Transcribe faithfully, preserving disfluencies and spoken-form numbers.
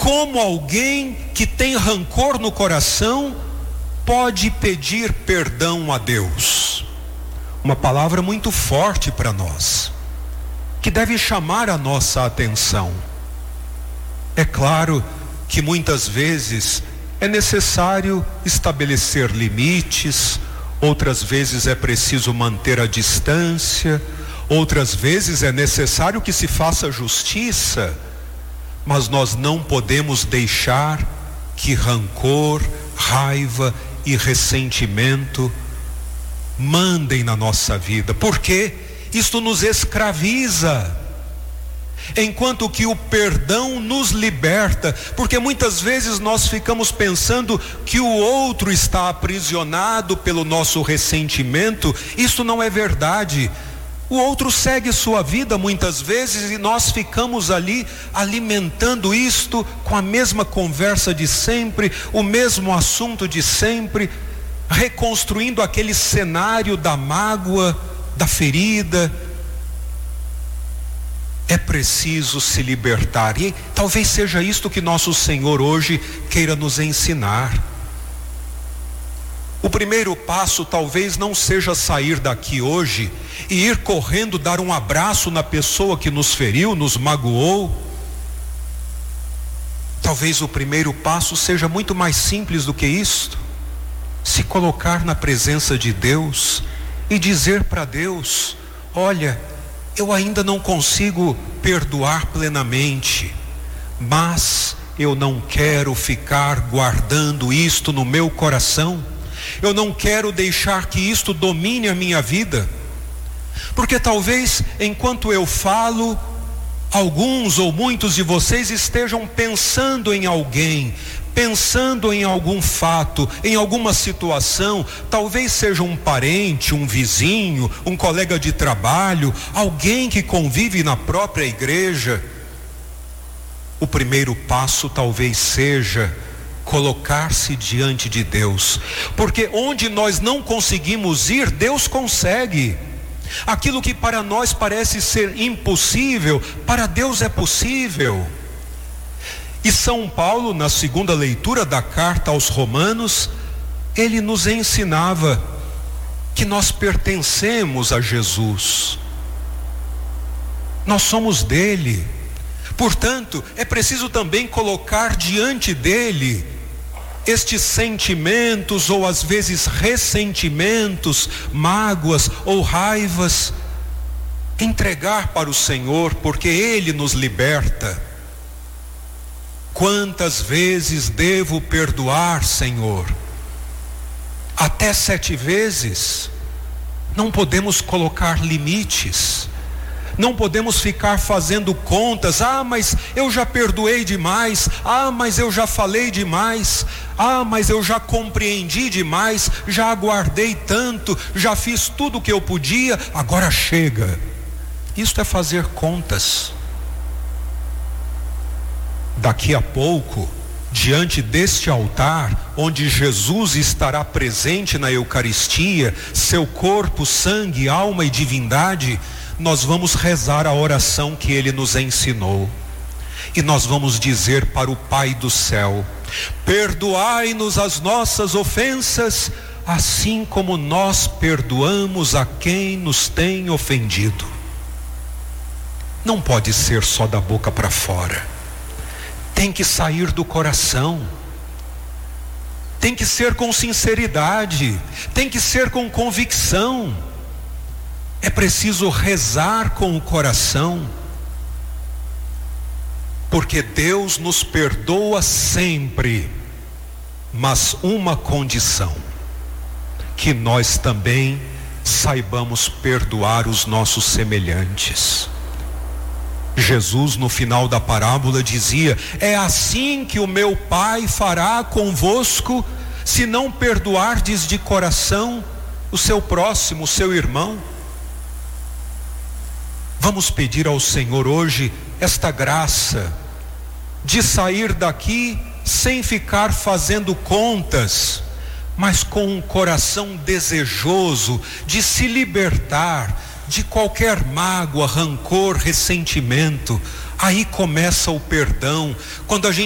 como alguém que tem rancor no coração pode pedir perdão a Deus? Uma palavra muito forte para nós, que deve chamar a nossa atenção. É claro que muitas vezes é necessário estabelecer limites, outras vezes é preciso manter a distância, outras vezes é necessário que se faça justiça, mas nós não podemos deixar que rancor, raiva e ressentimento mandem na nossa vida, porque isto nos escraviza, enquanto que o perdão nos liberta, porque muitas vezes nós ficamos pensando que o outro está aprisionado pelo nosso ressentimento. Isso não é verdade. O outro segue sua vida muitas vezes e nós ficamos ali alimentando isto com a mesma conversa de sempre, o mesmo assunto de sempre, reconstruindo aquele cenário da mágoa, da ferida. É preciso se libertar, e talvez seja isto que nosso Senhor hoje queira nos ensinar. O primeiro passo talvez não seja sair daqui hoje e ir correndo dar um abraço na pessoa que nos feriu, nos magoou. Talvez o primeiro passo seja muito mais simples do que isto: se colocar na presença de Deus e dizer para Deus: olha, eu ainda não consigo perdoar plenamente, mas eu não quero ficar guardando isto no meu coração. Eu não quero deixar que isto domine a minha vida, porque talvez enquanto eu falo, alguns ou muitos de vocês estejam pensando em alguém, pensando em algum fato, em alguma situação, talvez seja um parente, um vizinho, um colega de trabalho, alguém que convive na própria igreja. O primeiro passo talvez seja colocar-se diante de Deus, porque onde nós não conseguimos ir, Deus consegue. Aquilo que para nós parece ser impossível, para Deus é possível. E São Paulo, na segunda leitura da carta aos Romanos, ele nos ensinava que nós pertencemos a Jesus, nós somos dele. Portanto, é preciso também colocar diante dele estes sentimentos, ou às vezes ressentimentos, mágoas ou raivas, entregar para o Senhor, porque Ele nos liberta. Quantas vezes devo perdoar, Senhor? Até sete vezes? Não podemos colocar limites. Não podemos ficar fazendo contas. Ah, mas eu já perdoei demais. Ah, mas eu já falei demais. Ah, mas eu já compreendi demais. Já aguardei tanto. Já fiz tudo o que eu podia. Agora chega. Isto é fazer contas. Daqui a pouco, diante deste altar, onde Jesus estará presente na Eucaristia, seu corpo, sangue, alma e divindade, nós vamos rezar a oração que ele nos ensinou. E nós vamos dizer para o Pai do céu: perdoai-nos as nossas ofensas, assim como nós perdoamos a quem nos tem ofendido. Não pode ser só da boca para fora. Tem que sair do coração. Tem que ser com sinceridade. Tem que ser com convicção. É preciso rezar com o coração, porque Deus nos perdoa sempre, mas uma condição: que nós também saibamos perdoar os nossos semelhantes. Jesus, no final da parábola, dizia: é assim que o meu Pai fará convosco, se não perdoardes de coração o seu próximo, o seu irmão. Vamos pedir ao Senhor hoje esta graça de sair daqui sem ficar fazendo contas, mas com um coração desejoso de se libertar de qualquer mágoa, rancor, ressentimento. Aí começa o perdão, quando a gente